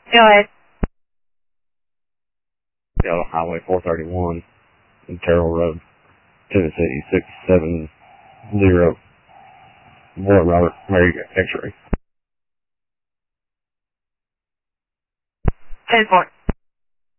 Go ahead. Seattle Highway 431 and Terrell Road, Tennessee 670. Boy, Robert, Mary X-ray. 10-4.